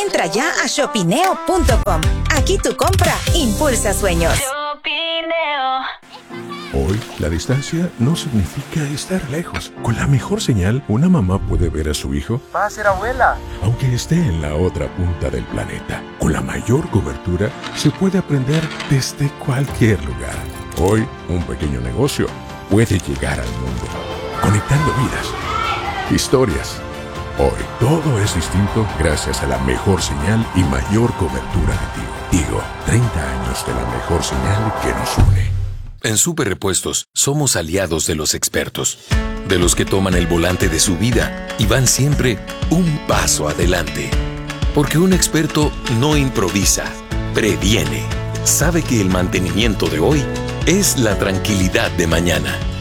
Entra ya a shopineo.com. Aquí tu compra impulsa sueños. Hoy, la distancia no significa estar lejos. Con la mejor señal, una mamá puede ver a su hijo. Va a ser abuela. Aunque esté en la otra punta del planeta. Con la mayor cobertura, se puede aprender desde cualquier lugar. Hoy, un pequeño negocio puede llegar al mundo, conectando vidas, historias. Hoy, todo es distinto gracias a la mejor señal y mayor cobertura de Tigo. Tigo, 30 años de la mejor señal que nos une. En Super Repuestos somos aliados de los expertos, de los que toman el volante de su vida y van siempre un paso adelante. Porque un experto no improvisa, previene. Sabe que el mantenimiento de hoy es la tranquilidad de mañana.